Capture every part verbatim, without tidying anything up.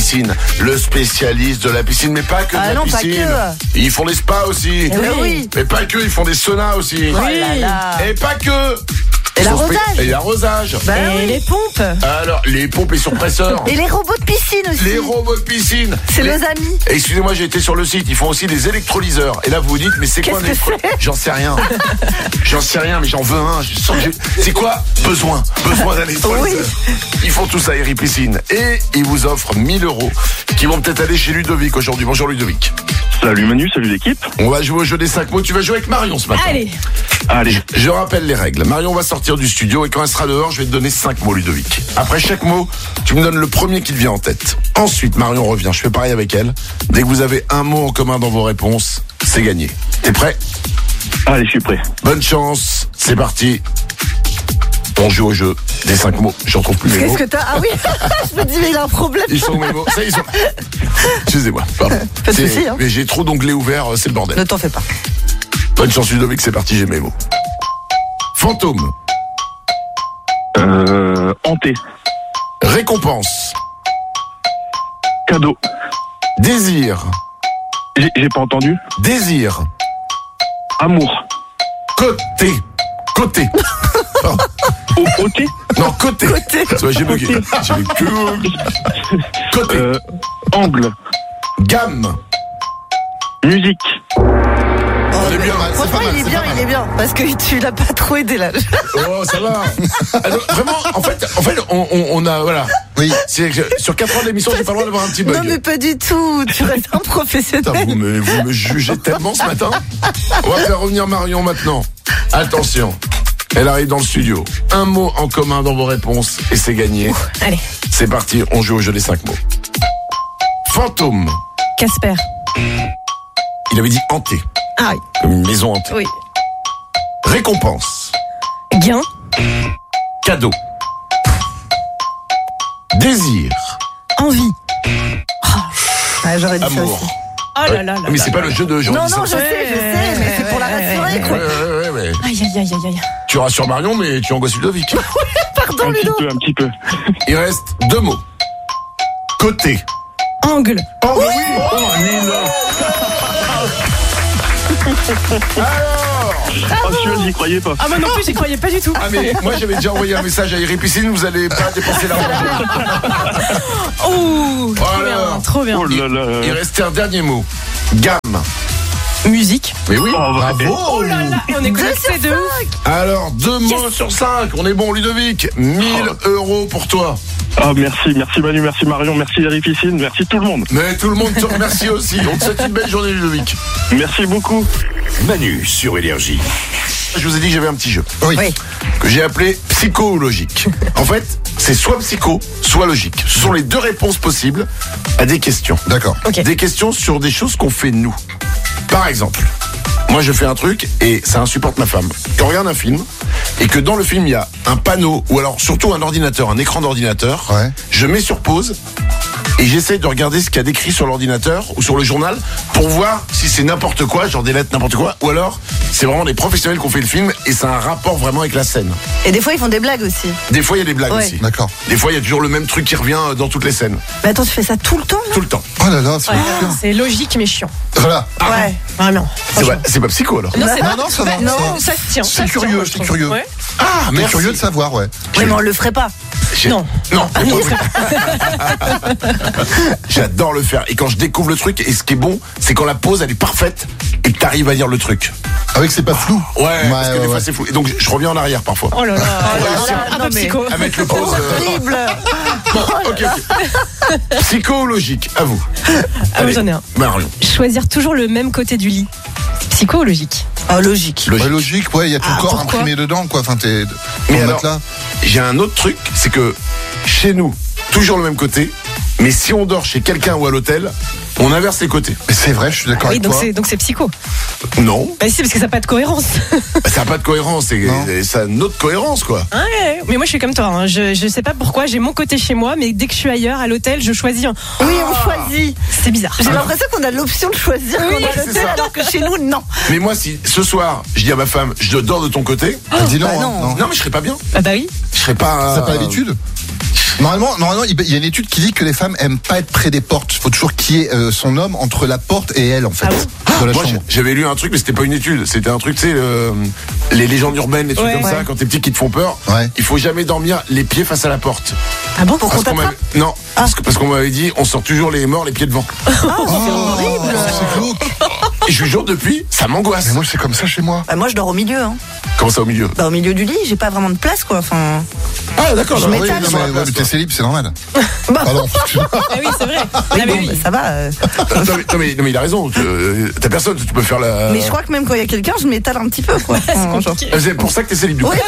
Piscine, le spécialiste de la piscine, mais pas que de Ah la non, pas piscine. que. Ils font des spas aussi. Eh oui. Mais pas que, ils font des saunas aussi. Oh là là. Et pas que. Et Ils sont l'arrosage. spé- Et l'arrosage. Bah Et oui. les pompes. Alors, les pompes et surpresseurs. Et les robots de piscine aussi. Les robots de piscine. C'est Les- nos amis. Et excusez-moi, j'ai été sur le site, ils font aussi des électrolyseurs. Et là, vous vous dites, mais c'est quoi un Qu'est-ce que électrolyseur? J'en sais rien. J'en sais rien, mais j'en veux un. Je sens que j'ai- c'est quoi? Besoin. Besoin d'un électrolyseur. Ils font tout ça, Eri Piscine. Et ils vous offrent mille euros qui vont peut-être aller chez Ludovic aujourd'hui. Bonjour Ludovic. Salut Manu, salut l'équipe. On va jouer au jeu des cinq mots. Tu vas jouer avec Marion ce matin. Allez. Allez, Je rappelle les règles. Marion va sortir du studio et quand elle sera dehors, je vais te donner cinq mots, Ludovic. Après chaque mot, tu me donnes le premier qui te vient en tête. Ensuite, Marion revient. Je fais pareil avec elle. Dès que vous avez un mot en commun dans vos réponses, c'est gagné. T'es prêt? allez, je suis prêt. Bonne chance. C'est parti. On joue au jeu des cinq mots. J'en trouve plus mes Qu'est-ce mots. que t'as? Ah oui, je me dis, mais il a un problème. Ils sont où mes mots. Ça, ils sont. Excusez-moi. Pardon. Pas de C'est- souci, hein. Mais j'ai trop d'onglets ouverts. C'est le bordel. Ne t'en fais pas. Bonne chance, Ludovic. C'est parti. J'ai mes mots. Fantôme. Euh, hanté, Récompense. cadeau. Désir. J'ai, j'ai pas entendu. Désir. Amour. Côté. Côté. Pardon. Au, ôté. Non, côté. Côté. Tu vois, j'ai bugué. J'ai bugué. Côté. Euh, angle. Gamme. Musique. On est bien. Franchement, il est bien, il est bien. Parce que tu l'as pas trop aidé là. Oh, ça va. Alors, vraiment, en fait, en fait, on, on, on a, voilà. Oui. C'est que sur quatre heures d'émission, j'ai pas le droit d'avoir un petit bug. Non, mais pas du tout. Tu restes un Putain, professionnel. vous me, vous me jugez tellement ce matin. On va faire revenir Marion maintenant. Attention. Elle arrive dans le studio. Un mot en commun dans vos réponses et c'est gagné. Allez. C'est parti, on joue au jeu des cinq mots. Fantôme. Casper. Il avait dit hanté. Ah oui. Comme une maison hantée. Oui. Récompense. Gain. Cadeau. Désir. Envie. Ouais, j'aurais dit ça Amour. aussi. Oh là là là. Mais là c'est là pas là. le jeu de aujourd'hui. Non, non, je ça. sais, je sais, mais c'est pour la Ouais, rassurer, ouais, quoi. Ouais, ouais, ouais, ouais. Aïe aïe aïe aïe aïe. Tu rassures Marion, mais tu angoisses Ludovic. Pardon, Un petit Ludo. peu, un petit peu. Il reste deux mots. Côté. Angle. Oh, oui. Oh, nul. Alors. Oh, celui-là, j'y croyais pas. Ah moi non plus, j'y croyais pas du tout. Ah mais moi j'avais déjà envoyé un message à Eri Piscine, vous allez pas dépenser l'argent. Oh, trop Alors. bien, trop bien. Oh là là. Il restait un dernier mot. Gamme. Musique. Mais oui, Oh, bravo. Oh là là, et on est connectés de ouf. Alors deux mots sur cinq, on est bon Ludovic. mille euros pour toi. Ah, merci, merci Manu, merci Marion, merci Eri Piscine, merci tout le monde. Mais tout le monde te remercie aussi. On te souhaite une belle journée Ludovic. Merci beaucoup. Manu sur Énergie. Je vous ai dit que j'avais un petit jeu. Oui. Oui. Que j'ai appelé psychologique. En fait, c'est soit psycho, soit logique. Ce sont les deux réponses possibles à des questions. D'accord. Ok. Des questions sur des choses qu'on fait nous. Par exemple, moi je fais un truc et ça insupporte ma femme. Quand on regarde un film et que dans le film il y a un panneau ou alors surtout un ordinateur, un écran d'ordinateur, Ouais. je mets sur pause et j'essaie de regarder ce qu'il y a décrit sur l'ordinateur ou sur le journal pour voir si c'est n'importe quoi, genre des lettres n'importe quoi, ou alors c'est vraiment des professionnels qui ont fait le film et ça a un rapport vraiment avec la scène. Et des fois, ils font des blagues aussi. Des fois il y a des blagues Ouais. aussi. D'accord. Des fois il y a toujours le même truc qui revient dans toutes les scènes. Mais attends, tu fais ça tout le temps, là? Tout le temps. Oh là là, c'est Ouais, c'est logique mais chiant. Voilà. Ouais. Vraiment. C'est pas, c'est pas psycho alors. Non, c'est Non, non, ça va. Non, ça- ça se tient. c'est ça se curieux, tient, moi, je c'est trouve. curieux. Ouais. Ah, Mais merci. curieux de savoir, ouais. Oui, mais on le ferait pas. J'ai- Non. Non. Ah, non, J'adore le faire. Et quand je découvre le truc, et ce qui est bon, c'est quand la pause elle est parfaite et que t'arrives à dire le truc. Avec c'est pas flou. Ouais, parce que ouais, des fois ouais. c'est flou. Et donc je reviens en arrière parfois. Oh là là. là, Un non, peu mais- psycho. À mettre le pause. euh, Horrible. Bon, ok, ok. Psychologique, à vous. Ah oui, j'en ai un. Marion. Choisir toujours le même côté du lit. Psychologique. Oh, logique. Logique. Ouais, logique, ouais, il y a ton Ah, corps pourquoi imprimé dedans, quoi. Enfin, t'es Mais dans le alors- matelas. J'ai un autre truc, c'est que chez nous, toujours le même côté, mais si on dort chez quelqu'un ou à l'hôtel, on inverse les côtés. Mais c'est vrai, je suis d'accord Ah oui, avec donc toi. c'est, donc c'est psycho. Non, Bah si, parce que ça n'a pas de cohérence. ça n'a pas de cohérence, c'est, Non. ça a une autre cohérence quoi. Ouais, mais moi je suis comme toi. Hein. Je, je sais pas pourquoi, j'ai mon côté chez moi, mais dès que je suis ailleurs, à l'hôtel, je choisis un. Oui, on choisit. C'est bizarre. J'ai l'impression qu'on a l'option de choisir Oui, qu'on a c'est l'hôtel, ça. alors que chez nous, non. Mais moi, si ce soir, je dis à ma femme, je dors de ton côté, Ah, dis non, bah hein, non. non. non mais je serais pas bien. Ah bah oui. Je serais pas. T'as pas l'habitude Normalement, normalement, il y a une étude qui dit que les femmes aiment pas être près des portes. Il faut toujours qu'il y ait euh, son homme entre la porte et elle, en fait, Ah de la Moi, chambre. j'avais lu un truc, mais c'était pas une étude. C'était un truc, tu sais, euh, les légendes urbaines, les trucs Ouais. comme ça, Ouais. quand t'es petit qui te font peur. Ouais. Il faut jamais dormir les pieds face à la porte. Ah bon, pour qu'on Parce qu'on t'attrape? m'avait- non, parce que- parce qu'on m'avait dit, on sort toujours les morts les pieds devant. Oh, c'est glauque. Et je vous jure, depuis, ça m'angoisse. Mais moi, c'est comme ça chez moi. Bah, moi, je dors au milieu. Hein. Comment ça au milieu? Bah, au milieu du lit, j'ai pas vraiment de place, quoi. Enfin. Ah, d'accord. Je non, m'étale, oui, Non, non, mais, mais ouais, place, mais toi. t'es célib, c'est normal. Bah, Pardon. excuse-moi. Ah oui, c'est vrai. oui, Ah, mais bon, oui. bah, ça va. euh. non, mais, non, mais, non, mais il a raison. Tu- euh, T'as personne, tu peux faire la. Mais je crois que même quand il y a quelqu'un, je m'étale un petit peu, quoi. Enfin, genre. compliqué. C'est pour ça que t'es célib du coup.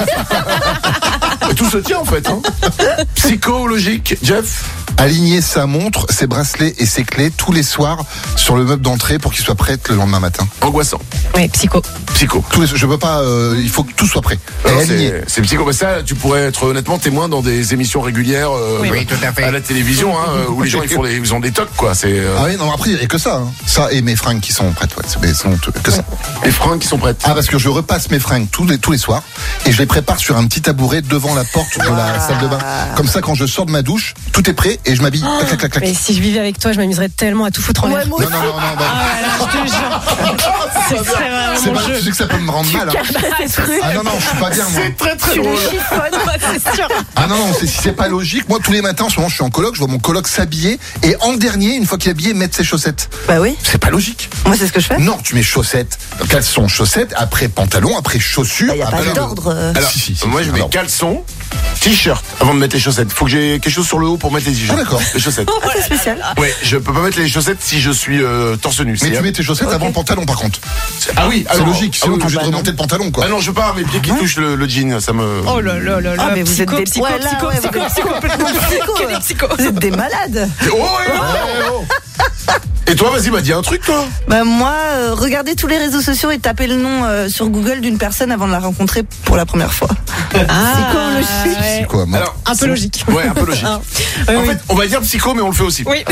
Ouais. Tout se tient en fait. Hein. Psychologique, Jeff. Aligner sa montre, ses bracelets et ses clés tous les soirs sur le meuble d'entrée pour qu'il soit prêt le lendemain matin. Angoissant. Oui, psycho. Psycho. Tous les, je peux pas. Euh, il faut que tout soit prêt. Et Alors, aligné. c'est c'est psycho. Mais ça, tu pourrais être honnêtement témoin dans des émissions régulières euh, Oui, oui, tout à fait. à la télévision, hein, euh, où les gens ils font des, ils ont des tocs quoi. C'est euh, Ah oui, non, après, il n'y a que ça. Hein. Ça et mes fringues qui sont prêtes. Ouais, c'est mais sont que ça. les fringues qui sont prêtes. Ah, parce que je repasse mes fringues tous les, tous les soirs et je les prépare sur un petit tabouret devant la porte de la salle de bain. Comme ça, quand je sors de ma douche, tout est prêt et je m'habille. Clac, clac, clac, clac. Mais si je vivais avec toi, je m'amuserais tellement à tout foutre en Ouais, l'air. moi Non, aussi. non, non, non. bah, Ah ouais, là, je te jure. C'est c'est vraiment c'est mon pas, jeu. tu sais que ça peut me rendre mal. Hein. Ah non, non, je suis pas bien, moi. C'est très très Tu les drôle. chiffonnes. C'est sûr. Ah non, non, c'est, si c'est pas logique. Moi, tous les matins, en ce moment, je suis en coloc, je vois mon coloc s'habiller et en dernier, une fois qu'il est habillé, mettre ses chaussettes. Bah oui. C'est pas logique. Moi, c'est ce que je fais. Non, tu mets chaussettes, caleçon, chaussettes, après pantalon, après chaussures. Bah, y a pas après- d'ordre. euh. Alors, Si, si, si, moi je mets alors. caleçon, t-shirt avant de mettre les chaussettes. Faut que j'ai quelque chose sur le haut pour mettre les t-shirts. Ah, d'accord. Les chaussettes. Ah, c'est spécial. Ouais, je peux pas mettre les chaussettes si je suis euh, torse nu. Mais C'est- tu mets tes chaussettes avant le pantalon, par contre. Ah oui, C'est alors- logique, ah sinon oui, t'es obligé ah de bah remonter le pantalon, quoi. Ah non, je veux pas mes pieds qui touchent le, le jean, ça me. Oh là là là là. Ah, mais vous êtes psycho, des psycho, ouais, là, psycho, ouais, psycho, vous êtes psycho. complètement psycho, Que là. des psychos. Vous êtes des malades. Oh, ouais, ouais, ouais. Et toi, vas-y, bah dis un truc, toi. Bah moi, euh, regardez tous les réseaux sociaux et tapez le nom euh, sur Google d'une personne avant de la rencontrer pour la première fois. Ah, Psychologique. ouais. C'est quoi, moi Alors, Un peu c'est- logique. Ouais, un peu logique. Hein. Euh, En oui. fait, on va dire psycho, mais on le fait aussi. Oui.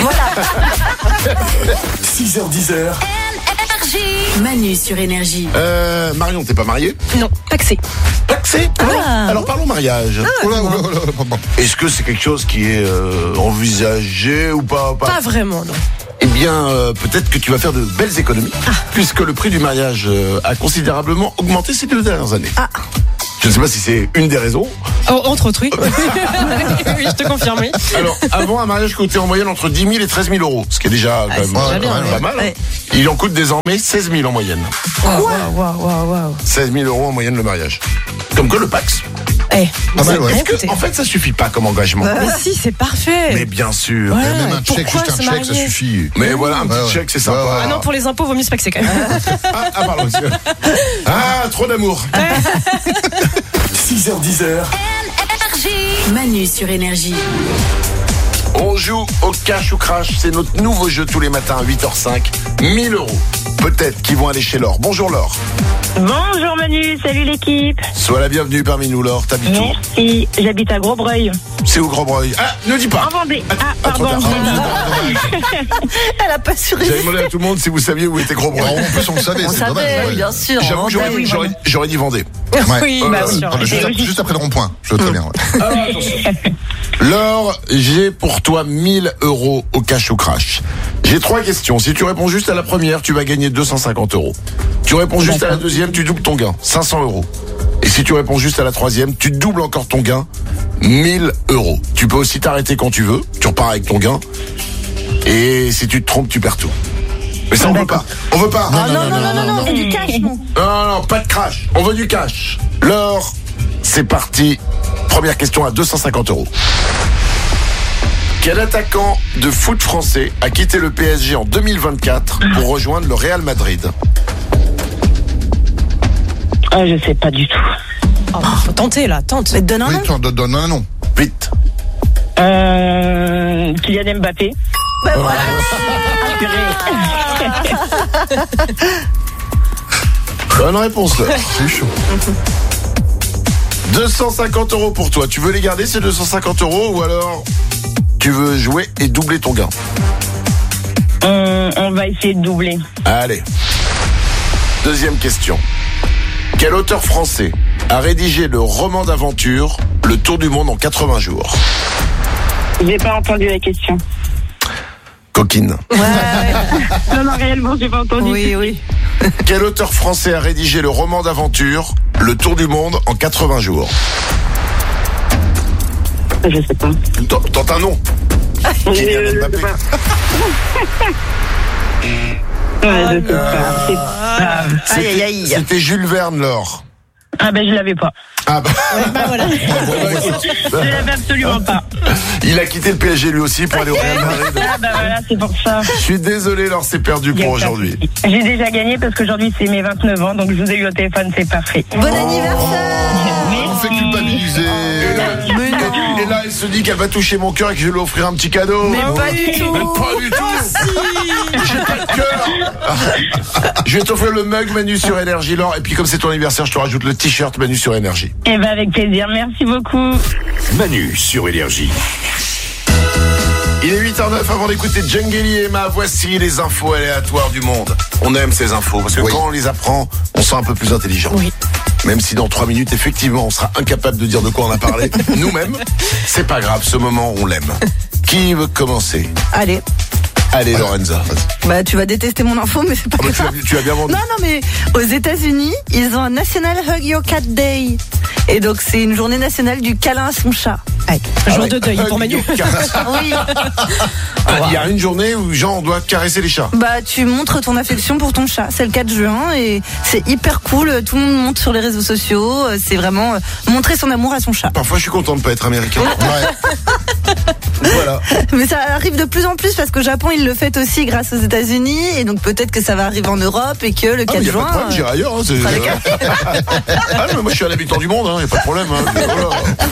six heures dix heures. Manu sur Énergie. Euh, Marion, t'es pas mariée? Non, taxé. Taxé? Ah. Alors parlons mariage. Oh là, oh là, oh là, oh là. Est-ce que c'est quelque chose qui est euh, envisagé ou pas, pas Pas vraiment, non. Eh bien, euh, peut-être que tu vas faire de belles économies, puisque le prix du mariage euh, a considérablement augmenté ces deux dernières années. Ah. Je ne sais pas si c'est une des raisons. Oh, entre autres, oui. Oui, je te confirme, oui. Alors, avant, un mariage coûtait en moyenne entre dix mille et treize mille euros, ce qui est déjà quand même c'est déjà euh, bien, pas ouais. mal. hein. Ouais. Il en coûte désormais seize mille en moyenne. Waouh, waouh, waouh, waouh. seize mille euros en moyenne le mariage. Comme que le Pax. Eh, Pas mal, ouais. bien Est-ce que, écouté. en fait, ça suffit pas comme engagement. Mais si, c'est parfait. Mais bien sûr. Ouais. Même un chèque, pourquoi juste un se chèque, ça marier suffit. Mais voilà, un petit Ouais, ouais. chèque, c'est sympa. Ouais, ouais. Ah non, pour les impôts, vaut mieux se paxer quand même. Ah, ah, pardon, monsieur. Ah, trop d'amour. six heures dix heures. Manu sur Énergie. On joue au cash ou crash. C'est notre nouveau jeu tous les matins à huit heures cinq. mille euros. Peut-être qu'ils vont aller chez Laure. Bonjour Laure. Bonjour Manu, salut l'équipe. Sois la bienvenue parmi nous Laure. T'habites où? Merci, j'habite à Grosbreuil, C'est où Grosbreuil? Ah, ne dis pas. en Vendée. Ah, Ah, trop pardon, tard. je l'ai dit. Elle a pas su J'avais demandé à tout le monde si vous saviez où était Grosbreuil. Alors, en plus, on le savait, On c'est dommage. savait, ouais. bien sûr. J'avoue que j'aurais, Vendée, j'aurais, j'aurais dit Vendée. Ouais. Oui, Euh, bah, euh, sûr. Attends, juste, après, juste après le rond-point. Je vois très bien. Ouais. Ah, attention. Laure, j'ai pour toi mille euros au cash ou crash. J'ai trois questions. Si tu réponds juste à la première, tu vas gagner deux cent cinquante euros. Tu réponds juste à la deuxième, tu doubles ton gain, cinq cents euros. Et si tu réponds juste à la troisième, tu doubles encore ton gain, mille euros. Tu peux aussi t'arrêter quand tu veux, tu repars avec ton gain. Et si tu te trompes, tu perds tout. Mais ça, on veut pas. On veut pas. Ah non, non, non, non, non, c'est du cash, non. Non, non, non, pas de crash. On veut du cash. Laure, c'est parti. Première question à deux cent cinquante euros. Quel attaquant de foot français a quitté le P S G en deux mille vingt-quatre pour rejoindre le Real Madrid? Ah, je sais pas du tout. Oh, faut tenter, là, tente. Mais donne un Oui, nom. toi, donne donne un nom. Vite. Euh, Kylian Mbappé. Bah voilà. Ah, purée. Bonne réponse, Laure. C'est chaud. deux cent cinquante euros pour toi. Tu veux les garder, ces deux cent cinquante euros, ou alors tu veux jouer et doubler ton gain? on, on va essayer de doubler. Allez. Deuxième question. Quel auteur français a rédigé le roman d'aventure Le Tour du monde en quatre-vingts jours? J'ai pas entendu la question. Coquine. Ouais, ouais. Non, non, réellement, j'ai pas entendu. Oui, oui. Quel auteur français a rédigé le roman d'aventure Le Tour du Monde en quatre-vingts jours? Je sais pas. Tente tente un nom. Kylian Euh, Mbappé. je sais pas. Ouais, je sais pas. C'est grave. Aïe, aïe, aïe. C'était Jules Verne, Laure. Ah ben, je l'avais pas. Ah bah, Bah voilà. Je l'avais absolument pas. il a quitté le P S G lui aussi pour aller au Real Madrid. Ah ben voilà, c'est pour ça. Je suis désolé, Laure, c'est perdu pour aujourd'hui. J'ai déjà gagné parce qu'aujourd'hui c'est mes vingt-neuf ans, donc je vous ai eu au téléphone, c'est parfait. Bon anniversaire. On fait culpabiliser. Et là, Mais non. et là, elle se dit qu'elle va toucher mon cœur et que je vais lui offrir un petit cadeau. Mais Ah pas oui. du tout. Mais pas du tout. J'ai pas de cœur. Je vais t'offrir le mug Manu sur Énergie, Laure. Et puis comme c'est ton anniversaire, je te rajoute le t-shirt Manu sur Énergie. Eh ben avec plaisir, merci beaucoup. Manu sur Énergie. Il est huit heures neuf avant d'écouter Djengeli et Emma. Voici les infos aléatoires du monde. On aime ces infos parce que Oui. quand on les apprend, on se sent un peu plus intelligent. Oui. Même si dans trois minutes, effectivement, on sera incapable de dire de quoi on a parlé nous-mêmes, c'est pas grave, ce moment, on l'aime. Qui veut commencer? Allez. Allez, Lorenza. Bah, tu vas détester mon info, mais c'est pas Ah bah, tu, grave. as, tu as bien vendu. Non, non, mais aux États-Unis, ils ont un National Hug Your Cat Day. Et donc, c'est une journée nationale du câlin à son chat. Ouais. Jour ouais. de deuil pour Manu. Oui. Ah, il y a une journée où, genre, on doit caresser les chats. Bah, tu montres ton affection pour ton chat. C'est le quatre juin et c'est hyper cool. Tout le monde monte sur les réseaux sociaux. C'est vraiment euh, montrer son amour à son chat. Parfois, je suis content de pas être américain. Ouais. Voilà. Mais ça arrive de plus en plus parce qu'au Japon, ils le fêtent aussi grâce aux États-Unis. Et donc, peut-être que ça va arriver en Europe et que le Ah, quatre mais y a pas de juin. problème, j'irai ailleurs. Hein, c'est... sera les ah, non, mais moi, je suis un habitant du monde, hein, y a pas de problème. Hein, voilà.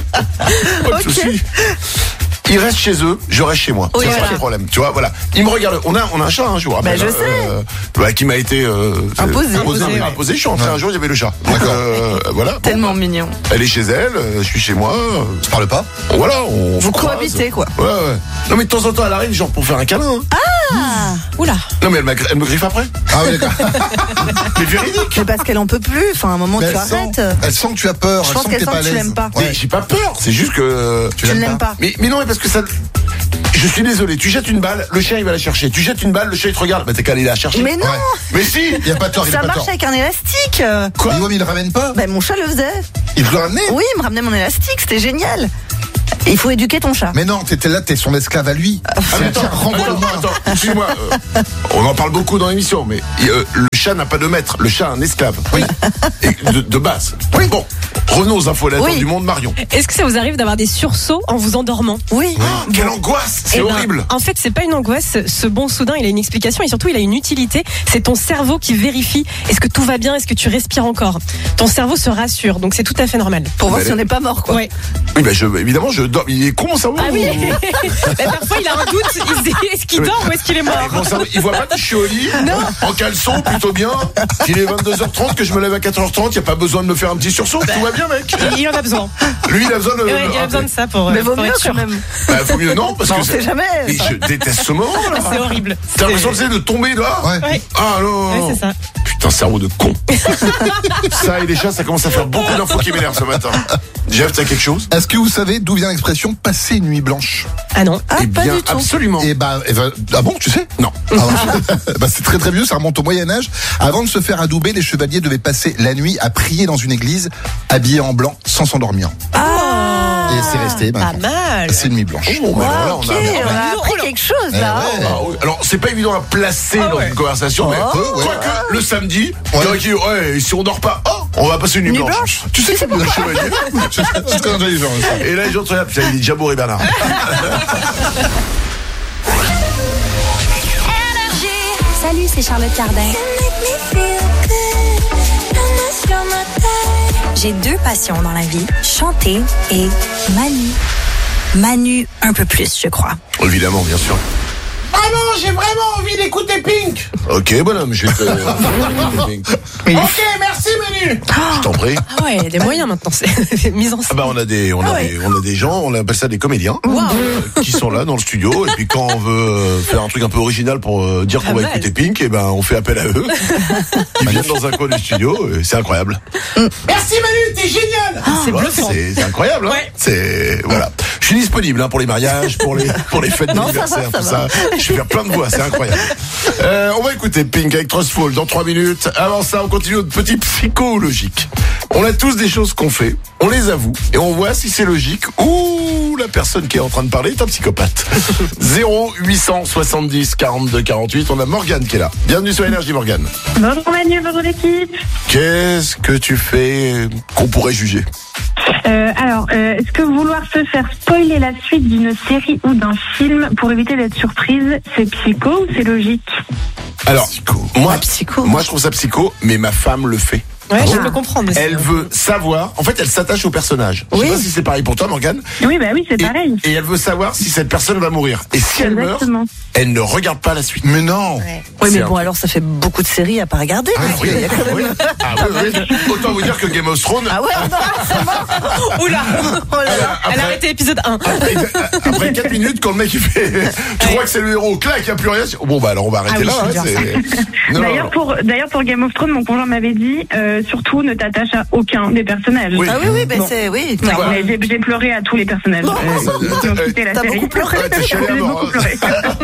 Pas de Ok. souci. Ils restent chez eux, je reste chez moi. Oui, ça, c'est voilà. pas le problème. Tu vois, voilà. Ils me regardent. On a, on a un chat, hein, je vous rappelle. Bah, je hein, sais. euh, voilà, qui m'a été euh, Imposé. imposé. Imposé, ouais. imposé. Je suis rentré un jour, il y avait le chat. Donc, euh, voilà. Bon, Tellement mignon. elle est chez elle, euh, je suis chez moi. euh, Tu parles pas? Voilà, on se Vous croise. cohabitez, quoi. Ouais, ouais. Non, mais de temps en temps, elle arrive, genre pour faire un câlin. Hein. Ah. Oula. Non, mais elle, m'a- elle me griffe après. Ah oui, d'accord. Mais véridique. Mais parce qu'elle en peut plus. Enfin, à un moment, Mais tu elle sent, arrêtes. elle sent que tu as peur. Je elle pense sent qu'elle que t'es sent pas à que tu l'aise. l'aimes pas. Mais Ouais. j'ai pas peur, c'est juste que. Tu l'aimes pas. Mais, mais non, mais parce que ça. Je suis désolé, tu jettes une balle, le chien il va la chercher. Tu jettes une balle, le chien il te regarde. Bah t'es qu'à aller la chercher. Mais non. Ouais. Mais si. Il y a pas tort, il y a Ça pas marche tort. avec un élastique. Quoi? Mais ouais, mais il le ramène pas. Bah, mon chat le faisait. Il te le ramenait. Oui, il me ramenait mon élastique, c'était génial. Et il faut éduquer ton chat. Mais non, t'étais là, t'es son esclave à lui. Ah, mais attends, Tiens, renvoie-le attends, moi. attends, excuse-moi. euh, on en parle beaucoup dans l'émission, mais euh, le chat n'a pas de maître. Le chat a un esclave. Oui. Et de, de base. Oui. Bon, revenons aux infos aléatoires Oui. du monde, Marion. Est-ce que ça vous arrive d'avoir des sursauts en vous endormant? Oui. Oh, quelle angoisse. C'est Eh ben, horrible. En fait, c'est pas une angoisse. Ce bond soudain, il a une explication et surtout, il a une utilité. C'est ton cerveau qui vérifie est-ce que tout va bien, est-ce que tu respires encore. Ton cerveau se rassure, donc c'est tout à fait normal. Pour voir Mais si on n'est pas mort, quoi. Ouais. Oui, bah je, évidemment, je dors. Il est con mon cerveau. Ah oui. Bah, parfois, il a un doute. Il se dit est-ce qu'il dort ou est-ce qu'il est mort? Mon cerveau, il voit pas que je suis au lit, en caleçon, plutôt bien, qu'il est vingt-deux heures trente, que je me lève à quatre heures trente, il n'y a pas besoin de me faire un petit sursaut, tout va bien, mec. Il en a besoin. Lui, il a besoin de. Ouais, il a besoin de ça pour, Mais euh, vaut pour mieux être sûr. quand même. Bah, faut mieux, non, parce Bah, que. on c'est- sait jamais. Mais je déteste ce moment, là. C'est horrible. T'as l'impression, tu sais, de tomber là. Ouais. Ouais. Ah non. Ouais, c'est ça. Putain, cerveau de con. Ça et les chats, ça commence à faire beaucoup d'infos qui m'énervent ce matin. Jeff, t'as quelque chose? Est-ce que vous savez d'où vient l'expression passer une nuit blanche? Ah non. Ah, Eh pas bien, du tout. absolument. Et bah, eh ben, ah bon, tu sais? Non. Ah, bah, c'est très très vieux, ça remonte au Moyen-Âge. Avant de se faire adouber, les chevaliers devaient passer la nuit à prier dans une église, habillés en blanc, sans s'endormir. Ah. Et c'est resté, Pas maintenant. mal. C'est une nuit blanche. Bon, bah, Ah, voilà, ok, on a. on on a- a appris quelque chose, là. Eh ouais. Ah, oui. Alors, c'est pas évident à placer Ah dans ouais. une conversation, mais Oh, ouais. quoique le samedi, Ouais. il y en a qui, ouais, si on dort pas, oh, on va passer une nuit Nuit blanche. blanche. Tu sais que c'est pour ça. C'est très intelligent, ça. Et là, les gens te regardent, putain, il est déjà bourré, Bernard. Salut, c'est Charlotte Cardin. J'ai deux passions dans la vie, chanter et Manu. Manu un peu plus, je crois. Évidemment, bien sûr. Vraiment, j'ai vraiment envie d'écouter Pink. Ok, bonhomme, je vais te. Ok, merci, Manu. Je t'en prie. Ah ouais, il y a des moyens maintenant. C'est mise en Ah scène. bah on a des on a Ah ouais. des on a des gens, on appelle ça des comédiens euh, qui sont là dans le studio et puis quand on veut euh, faire un truc un peu original pour euh, dire qu'on Pas va mal. écouter Pink, et ben on fait appel à eux. Ils viennent dans un coin du studio, et c'est incroyable. Merci Manu, t'es génial. C'est Voilà, bluffant. c'est c'est incroyable. Hein Ouais. c'est voilà. Je suis disponible hein, pour les mariages, pour les pour les fêtes Non, d'anniversaire, ça va, tout ça ça. Je vais faire plein de voix, c'est incroyable. Euh, on va écouter Pink avec Trustful dans trois minutes. Avant ça, on continue notre petit psychologique. On a tous des choses qu'on fait, on les avoue et on voit si c'est logique ou la personne qui est en train de parler est un psychopathe. zéro huit cent soixante-dix quarante-deux quarante-huit. On a Morgane qui est là. Bienvenue sur Énergie, Morgane. Bonjour Manu, bonjour l'équipe. Qu'est-ce que tu fais qu'on pourrait juger? Euh, alors, euh, est-ce que vouloir se faire spoiler la suite d'une série ou d'un film pour éviter d'être surprise, c'est psycho ou c'est logique? Alors, moi, Ah, psycho. moi je trouve ça psycho, mais ma femme le fait. Ouais, Ah. je peux comprendre. mais c'est- Elle veut savoir, en fait elle s'attache au personnage. Je Oui. sais pas si c'est pareil pour toi Morgane. Oui, bah oui, c'est Et, pareil. et elle veut savoir si cette personne va mourir. Et si elle meurt, Exactement. elle ne regarde pas la suite. Mais non. Oui, C'est mais un bon, truc. alors ça fait beaucoup de séries à pas regarder. Ah oui, Il y a quand oui. même- Ah oui, oui. Autant vous dire que Game of Thrones. Ah ouais, non, c'est mort. Oula. Oh là là. Elle a arrêté épisode un. Après, après quatre minutes, quand le mec il fait, tu crois que c'est le héros, clac, il n'y a plus rien. Bon bah alors on va arrêter Ah oui, là. c'est hein, dur, c'est- Non, D'ailleurs, pour, d'ailleurs, pour Game of Thrones, mon conjoint m'avait dit, euh, surtout ne t'attache à aucun des personnages. Oui. Ah oui, oui, ben Bon. c'est, oui. Non, Voilà. mais j'ai, j'ai pleuré à tous les personnages. Bon. euh, qui ont quitté la T'as série. beaucoup pleuré. Ouais, t'es chialé à J'ai mort, beaucoup hein. pleuré.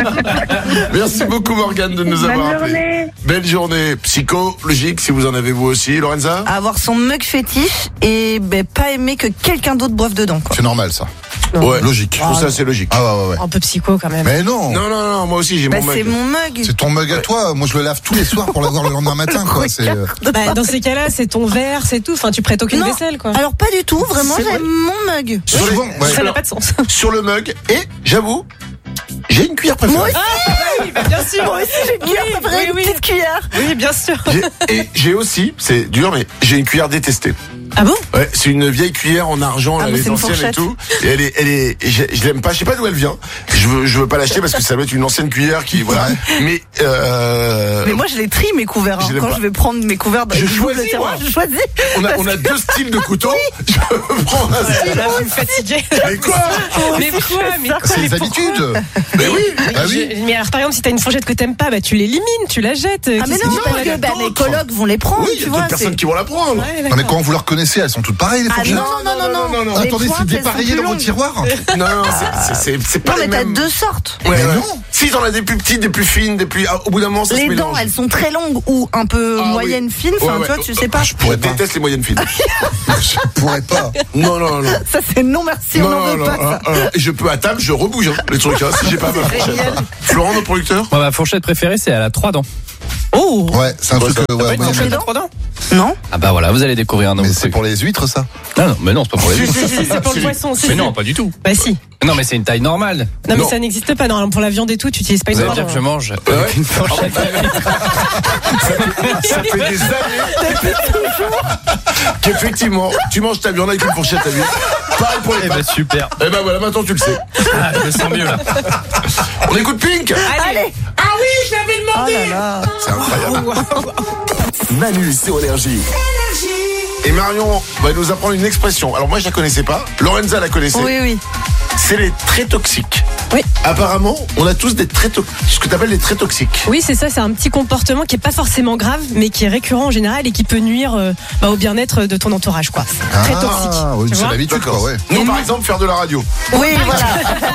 Merci beaucoup Morgane de nous Bonne avoir appelé. journée. Belle journée. Psychologique, si vous en avez vous aussi, Lorenza. Avoir son mug fétiche et ben, pas aimer que quelqu'un d'autre boive dedans, quoi. C'est normal ça. Ouais, Logique. Je trouve ça assez logique. Ah ouais ouais ouais. Un peu psycho quand même. Mais non. Non, non, non, moi aussi j'ai Bah, mon c'est mug. mon mug. C'est ton mug à toi. Moi je le lave tous les soirs pour l'avoir le lendemain matin quoi. C'est. euh, Bah, dans ces cas-là, c'est ton verre, c'est tout. Enfin, tu prêtes aucune Non. vaisselle, quoi. Alors pas du tout, vraiment C'est j'aime mon mug. Sur les- Souvent, ouais. Ça n'a pas de sens. Sur le mug, et j'avoue, j'ai une cuillère préférée. Moi aussi, Oui, bah, bien sûr. moi aussi j'ai une cuillère Oui, préférée, oui, une oui. petite cuillère. Oui, bien sûr. J'ai- Et j'ai aussi, c'est dur, mais j'ai une cuillère détestée. Ah bon? Ouais, c'est une vieille cuillère en argent, Ah, là, moi, les c'est une anciennes et fourchette. tout. Et elle est, elle est, je, je l'aime pas, je sais pas d'où elle vient. Je veux, je veux pas l'acheter parce que ça doit être une ancienne cuillère qui, voilà. Mais, euh, Mais moi je les trie mes couverts. hein. Je l'aime Quand pas. je vais prendre mes couverts dans Je les boules de choisis, tiroir, moi. je choisis. on a, on a deux styles de couteaux. Je prends un style. Là, vous me fatiguez. Mais quoi? Mais quoi? Mais quoi? C'est Mais les pourquoi? habitudes. Mais oui. Ah oui. Je- mais alors, par exemple, si t'as une fourchette que t'aimes pas, bah, tu l'élimines, tu la jettes. Ah mais Qu'est-ce non, que tu parce fais que là-dedans? bah, mes colocs vont les prendre, Oui, il y tu a vois. d'autres personnes c'est- qui vont la prendre. Ouais, Non mais d'accord. quand vous leur connaissez, elles sont toutes pareilles les Ah fourchettes. non, non, non, non, non. Les Attendez, pointes, c'est elles sont dépareillé plus dans vos longues. tiroirs. Non, non, c'est, c'est, c'est, c'est pas Non les mais t'as mêmes. deux sortes. Ouais, Mais ouais. non. Si t'en as des plus petites, des plus fines, des plus, ah, au bout d'un moment, ça se Les mélange. dents, elles sont très longues ou un peu Ah oui. moyennes fines. Enfin, Ouais, tu vois, ouais. tu sais pas. Je pourrais Je pas. déteste les moyennes fines. Je pourrais pas. Non, non, non. Ça c'est non merci, on Non, n'en veut non, pas. non, ça. non, non. Et je peux à table, je rebouge hein, les trucs, hein, si j'ai pas ma fourchette. Florent, notre producteur. Moi, ma fourchette préférée, c'est elle a trois dents. Oh! Ouais, c'est un truc. euh, ouais, pas une ouais, fourchette mais- à trois dents? Non. Ah bah voilà, vous allez découvrir un nouveau Mais c'est truc. pour les huîtres ça. Non, non, mais non, c'est pas pour les Si, huîtres. si, si, C'est pour le si. poisson, si. Mais non, pas du tout. Bah si. Non, mais c'est une taille normale. Non, mais Non. ça n'existe pas. Normalement, pour la viande et tout, tu utilises pas une Vous allez orange. dire que je mange Ouais. avec une fourchette. Ça fait des années qu'effectivement, tu manges ta viande avec une fourchette à huile. Pareil pour les Eh ben pâtes. super. Eh ben voilà, maintenant tu le sais. Ah, je me sens mieux là. On écoute Pink. Allez. Ah oui, je l'avais demandé. Oh là là. C'est incroyable. Manu sur Énergie. Et Marion va nous apprendre une expression. Alors moi je la connaissais pas. Lorenza la connaissait. Oui, oui. C'est les traits toxiques. Oui. Apparemment, on a tous des traits toxiques. Ce que tu appelles les traits toxiques. Oui, c'est ça, c'est un petit comportement qui est pas forcément grave, mais qui est récurrent en général et qui peut nuire euh, bah, au bien-être de ton entourage, quoi. C'est très toxique. Ah, oui, tu c'est vois l'habitude quoi, ouais. Nous, par exemple, faire de la radio. Oui, voilà.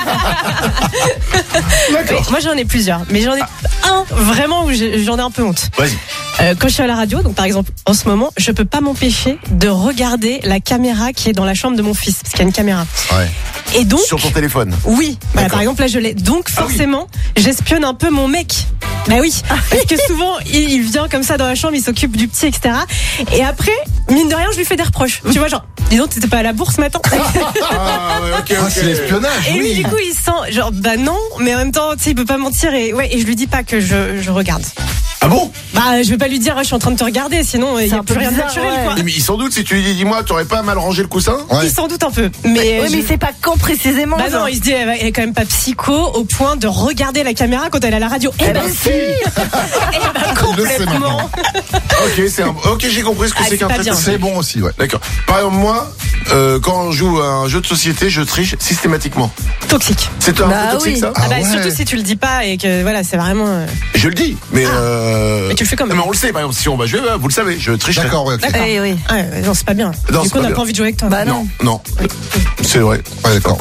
D'accord. Oui, moi j'en ai plusieurs, mais j'en ai un vraiment où j'ai- j'en ai un peu honte. Vas-y. Euh, quand je suis à la radio, donc par exemple en ce moment, je peux pas m'empêcher de regarder la caméra qui est dans la chambre de mon fils, parce qu'il y a une caméra. Ouais. Et donc, Sur ton téléphone. oui, voilà, D'accord. par exemple là je l'ai. Donc Ah oui. forcément, j'espionne un peu mon mec. Bah oui, parce que souvent il, il vient comme ça dans la chambre, il s'occupe du petit, et cetera. Et après, mine de rien, je lui fais des reproches. Tu vois, genre, dis donc, t'étais pas à la bourse ce matin. Ah ouais, ok, Ah, ok. c'est l'espionnage. Et oui, du coup, il sent, genre, bah non, mais en même temps, tu sais, il peut pas mentir et ouais, et je lui dis pas que je, je regarde. Ah bon? Bah, je vais pas lui dire, ah, je suis en train de te regarder, sinon il y C'est a un peu plus rien de bizarre, naturel, ouais. quoi. Mais sans doute, si tu lui dis, dis-moi, t'aurais pas mal rangé le coussin? Ouais. Il s'en doute un peu, mais. Oui, je- mais c'est pas quand précisément. Bah non, genre. il se dit, elle elle est quand même pas psycho au point de regarder la caméra quand elle est à la radio. Eh ben si! Eh ben Il le sait complètement! maintenant. Ok, c'est un... ok, j'ai compris ce que Ah, c'est c'est qu'un pas trait bien. toxique. C'est bon aussi, ouais. D'accord. Par exemple, moi, moi, euh, quand on joue à un jeu de société, je triche systématiquement. Toxique. C'est toi un Bah peu toxique oui. ça Ah, bah, ouais. surtout si tu le dis pas et que voilà, c'est vraiment. euh, Je le dis, mais euh... Mais tu le fais quand même. Mais on le sait, par exemple, si on va jouer, vous le savez, je triche. D'accord, ouais, ok. D'accord. Eh oui. Ah, ouais, non, c'est pas bien. Non, du c'est coup, on pas n'a bien. pas envie de jouer avec toi. Bah non. Non, c'est vrai. Ouais, d'accord.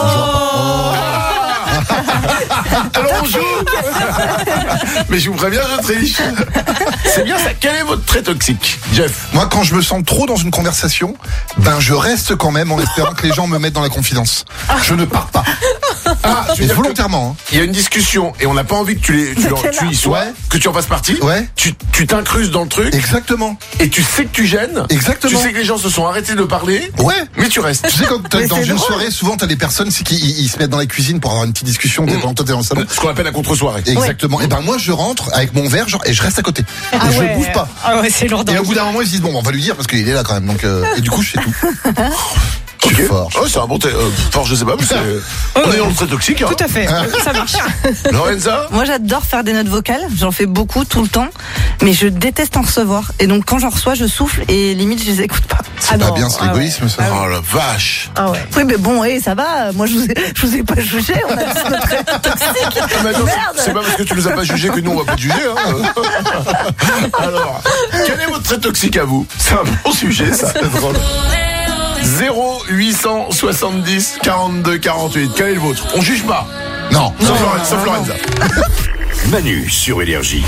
Alors on joue. Mais je vous préviens, je triche. C'est bien ça. Quel est votre trait toxique, Jeff? Moi, quand je me sens trop dans une conversation, ben je reste quand même en espérant que les gens me mettent dans la confidence. Je ne pars pas. Ah, tu veux Mais dire que volontairement. il y a une discussion et on n'a pas envie que tu, les, tu, leur- tu y sois, Ouais. que tu en fasses partie. Ouais. Tu tu t'incrustes dans le truc Hein. Exactement. et tu sais que tu gênes. Exactement. Tu sais que les gens se sont arrêtés de parler. Ouais. Mais tu restes. Tu sais, quand t'as- Mais dans c'est une drôle. soirée, souvent t'as des personnes c'est qui ils, ils se mettent dans la cuisine pour avoir une petite discussion. T'es pendant toi t'es dans le salon. Ce qu'on appelle la contre-soirée. Exactement. Et ben moi je rentre avec mon verre genre, et je reste à côté. Ah et je ouais. bouge pas. Ah ouais, c'est lourd. Et au bout d'un moment ils se disent bon on va lui dire parce qu'il est là quand même donc euh, et du coup je fais tout. Je suis Ok. fort. Oh, c'est un bon. T- euh, fort, je sais pas. Mais c'est- on est dans le trait toxique. Hein. Tout à fait. Ça marche. Lorenza. Moi, j'adore faire des notes vocales. J'en fais beaucoup, tout le temps. Mais je déteste en recevoir. Et donc, quand j'en reçois, je souffle et limite, je les écoute pas. C'est Ah pas non. bien, c'est Ah ouais. l'égoïsme ça. Oh la vache. Ah ouais. Oui, mais bon, eh, ça va. Moi, je vous ai, je vous ai pas jugé. On a tous notre trait toxique. Ah, mais attends, Merde. c'est- c'est pas parce que tu nous as pas jugé que nous on va pas te juger. Hein. Alors, quel est votre trait toxique à vous? C'est un bon sujet, ça. C'est drôle. zéro huit cent soixante-dix quarante-deux quarante-huit. Quel est le vôtre? On juge pas. Non. Sauf, Lorenza, sauf Lorenza. Manu sur Énergie.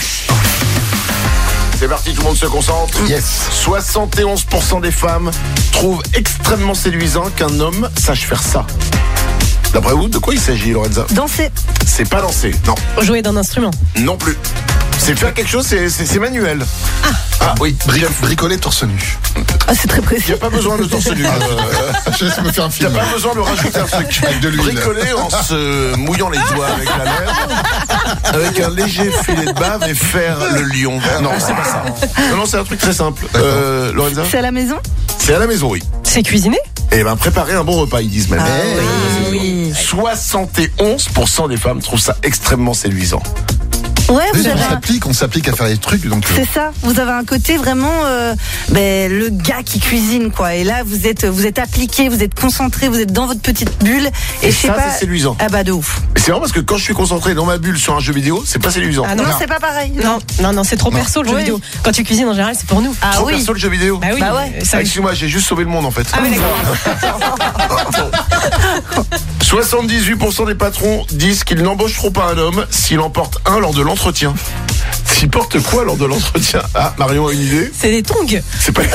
C'est parti, tout le monde se concentre. Yes. soixante et onze pour cent des femmes trouvent extrêmement séduisant qu'un homme sache faire ça. D'après vous, de quoi il s'agit, Lorenza? Danser. C'est pas danser, non. Jouer d'un instrument. Non plus. C'est faire quelque chose, c'est, c'est, c'est manuel. Ah, ah oui, Bri- Jeff. bricoler torse nu. Ah, c'est très Il n'y précis. a pas besoin de torse nu. Euh, Je laisse me faire un Il n'y a film. pas besoin de rajouter un truc. Avec de l'huile. Bricoler en se mouillant les doigts avec la lèvre, avec un léger filet de bave et faire le lion. Non, c'est pas ça. Non, non, c'est un truc très simple. Euh, Lorenza? C'est à la maison? C'est à la maison, oui. C'est cuisiner. Et ben, préparer un bon repas, ils disent même. Ah oui. soixante et onze pour cent des femmes trouvent ça extrêmement séduisant. Ouais, vous Oui, avez on un- s'applique, on s'applique à faire les trucs donc. euh, C'est ça. Vous avez un côté vraiment, euh, ben, le gars qui cuisine, quoi. Et là, vous êtes, vous êtes appliqué, vous êtes concentré, vous êtes dans votre petite bulle. Et, Et je sais ça, pas. c'est séduisant. Ah bah de ouf. Et c'est marrant parce que quand je suis concentré dans ma bulle sur un jeu vidéo, c'est pas séduisant. Ah Non, non. c'est pas pareil. Non, non, non, c'est trop perso le jeu Oui. vidéo. Quand tu cuisines en général, c'est pour nous. Ah Trop oui. perso le jeu vidéo. Bah oui. Bah ouais. Ça- Ah, excuse-moi, j'ai juste sauvé le monde en fait. Ah mais d'accord. soixante-dix-huit pour cent des patrons disent qu'ils n'embaucheront pas un homme s'il en porte un lors de l'entretien. S'il porte quoi lors de l'entretien? Ah, Marion a une idée? C'est des tongs. C'est pas...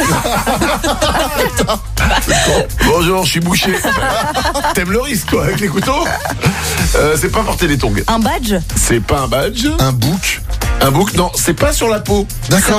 Bonjour, je suis bouché. T'aimes le risque, quoi, avec les couteaux? euh, C'est pas porter des tongs. Un badge? C'est pas un badge. Un bouc. Un bouc, non, c'est pas sur la peau. D'accord.